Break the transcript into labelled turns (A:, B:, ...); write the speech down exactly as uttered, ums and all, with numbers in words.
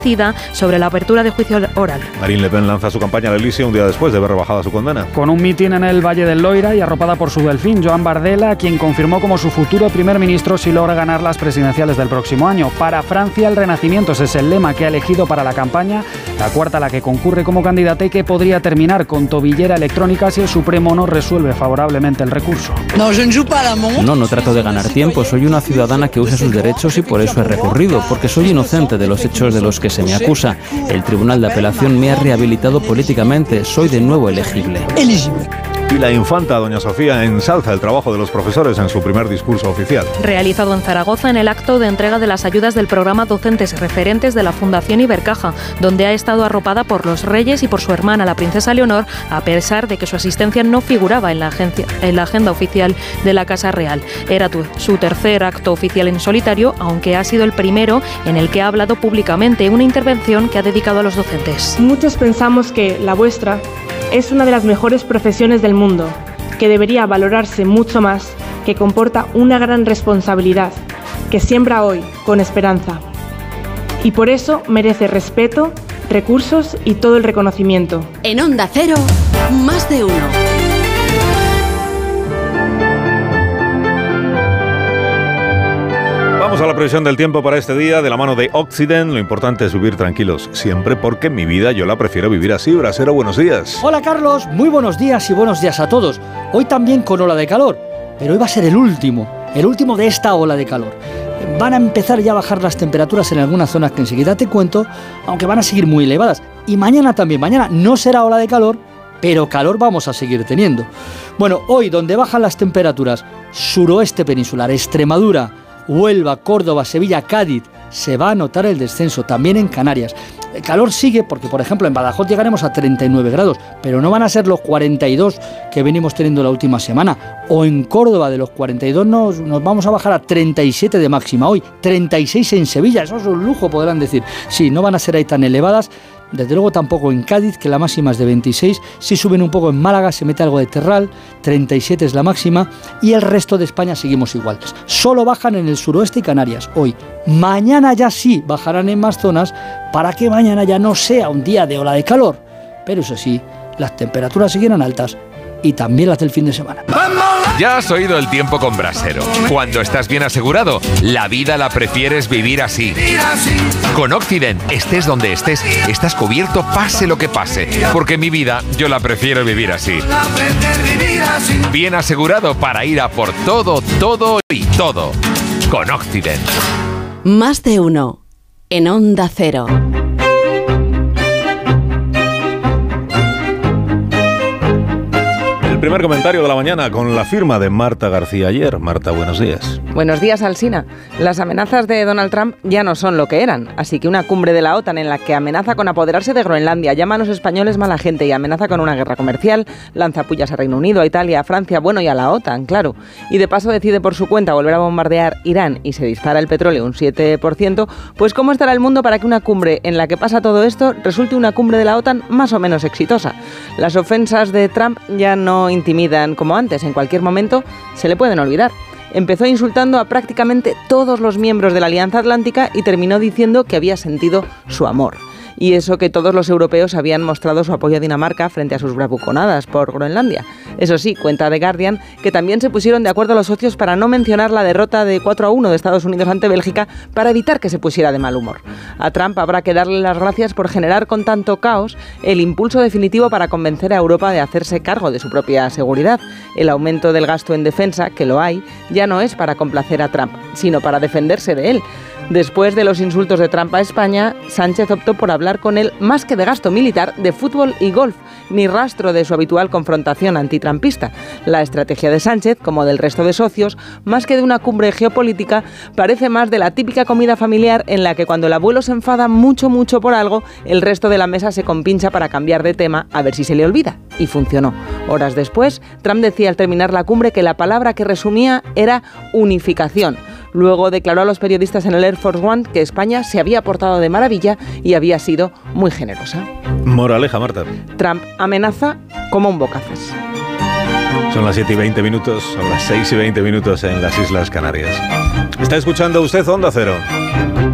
A: sobre la apertura de juicio oral.
B: Marine Le Pen lanza su campaña al Elíseo un día después de ver rebajada su condena.
C: Con un mitin en el Valle del Loira y arropada por su delfín, Joan Bardella, quien confirmó como su futuro primer ministro si logra ganar las presidenciales del próximo año. Para Francia, el renacimiento, ese es el lema que ha elegido para la campaña, la cuarta a la que concurre como candidata y que podría terminar con tobillera electrónica si el Supremo no resuelve favorablemente el recurso.
D: No, no trato de ganar tiempo, soy una ciudadana que usa sus derechos y por eso he recurrido, porque soy inocente de los hechos de los que se me acusa. El Tribunal de Apelación me ha rehabilitado políticamente. Soy de nuevo elegible.
B: Y la infanta, doña Sofía, ensalza el trabajo de los profesores en su primer discurso oficial.
A: Realizado en Zaragoza en el acto de entrega de las ayudas del programa Docentes Referentes de la Fundación Ibercaja, donde ha estado arropada por los reyes y por su hermana, la princesa Leonor, a pesar de que su asistencia no figuraba en la, agencia, en la agenda oficial de la Casa Real. Era tu, su tercer acto oficial en solitario, aunque ha sido el primero en el que ha hablado públicamente, una intervención que ha dedicado a los docentes.
E: Muchos pensamos que la vuestra es una de las mejores profesiones del mundo, que debería valorarse mucho más, que comporta una gran responsabilidad, que siembra hoy con esperanza. Y por eso merece respeto, recursos y todo el reconocimiento.
F: En Onda Cero, más de uno.
B: Vamos a la previsión del tiempo para este día de la mano de Occident. Lo importante es vivir tranquilos siempre, porque en mi vida yo la prefiero vivir así. Brasero, buenos días.
G: Hola Carlos, muy buenos días y buenos días a todos. Hoy también con ola de calor, pero hoy va a ser el último, el último de esta ola de calor. Van a empezar ya a bajar las temperaturas en algunas zonas que enseguida te cuento, aunque van a seguir muy elevadas. Y mañana también, mañana no será ola de calor, pero calor vamos a seguir teniendo. Bueno, hoy donde bajan las temperaturas, suroeste peninsular, Extremadura, Huelva, Córdoba, Sevilla, Cádiz, se va a notar el descenso, también en Canarias. El calor sigue porque, por ejemplo, en Badajoz llegaremos a treinta y nueve grados, pero no van a ser los cuarenta y dos que venimos teniendo la última semana. O en Córdoba, de los cuarenta y dos nos, nos vamos a bajar a treinta y siete de máxima hoy, treinta y seis en Sevilla, eso es un lujo, podrán decir. Sí, no van a ser ahí tan elevadas. Desde luego tampoco en Cádiz, que la máxima es de veintiséis, sí suben un poco en Málaga, se mete algo de Terral, treinta y siete es la máxima, y el resto de España seguimos iguales. Solo bajan en el suroeste y Canarias hoy. Mañana ya sí bajarán en más zonas, para que mañana ya no sea un día de ola de calor. Pero eso sí, las temperaturas seguirán altas y también las del fin de semana.
H: Ya has oído el tiempo con Brasero. Cuando estás bien asegurado, la vida la prefieres vivir así. Con Occident, estés donde estés, estás cubierto pase lo que pase. Porque mi vida, yo la prefiero vivir así. Bien asegurado para ir a por todo, todo y todo. Con Occident.
F: Más de uno. En Onda Cero.
B: Primer comentario de la mañana con la firma de Marta García Ayer. Marta, buenos días.
I: Buenos días, Alsina. Las amenazas de Donald Trump ya no son lo que eran, así que una cumbre de la OTAN en la que amenaza con apoderarse de Groenlandia, llama a los españoles mala gente y amenaza con una guerra comercial, lanza pullas a Reino Unido, a Italia, a Francia, bueno, y a la OTAN, claro. Y de paso decide por su cuenta volver a bombardear Irán y se dispara el petróleo un siete por ciento, pues ¿cómo estará el mundo para que una cumbre en la que pasa todo esto resulte una cumbre de la OTAN más o menos exitosa? Las ofensas de Trump ya no intimidan como antes, en cualquier momento se le pueden olvidar. Empezó insultando a prácticamente todos los miembros de la Alianza Atlántica y terminó diciendo que había sentido su amor. Y eso que todos los europeos habían mostrado su apoyo a Dinamarca frente a sus bravuconadas por Groenlandia. Eso sí, cuenta The Guardian que también se pusieron de acuerdo los socios para no mencionar la derrota de cuatro a uno de Estados Unidos ante Bélgica para evitar que se pusiera de mal humor. A Trump habrá que darle las gracias por generar con tanto caos el impulso definitivo para convencer a Europa de hacerse cargo de su propia seguridad. El aumento del gasto en defensa, que lo hay, ya no es para complacer a Trump, sino para defenderse de él. Después de los insultos de Trump a España, Sánchez optó por hablar con él más que de gasto militar, de fútbol y golf, ni rastro de su habitual confrontación antitrumpista. La estrategia de Sánchez, como del resto de socios, más que de una cumbre geopolítica, parece más de la típica comida familiar en la que cuando el abuelo se enfada mucho, mucho por algo, el resto de la mesa se compincha para cambiar de tema a ver si se le olvida. Y funcionó. Horas después, Trump decía al terminar la cumbre que la palabra que resumía era unificación. Luego declaró a los periodistas en el Air Force One que España se había portado de maravilla y había sido muy generosa.
B: Moraleja, Marta.
I: Trump amenaza como un bocazas.
B: Son las siete y veinte minutos, son las seis y veinte minutos en las Islas Canarias. ¿Está escuchando usted Onda Cero?